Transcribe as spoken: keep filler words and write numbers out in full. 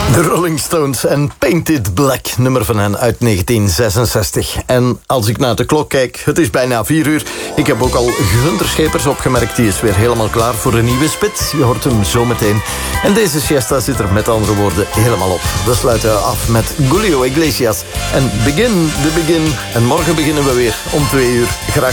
De Rolling Stones en Painted Black, nummer van hen uit negentien zesenzestig. En als ik naar de klok kijk, het is bijna vier uur. Ik heb ook al Gunther Schepers opgemerkt, die is weer helemaal klaar voor een nieuwe spits. Je hoort hem zo meteen. En deze siesta zit er met andere woorden helemaal op. We sluiten af met Julio Iglesias en Begin the Begin. En morgen beginnen we weer om twee uur. Graag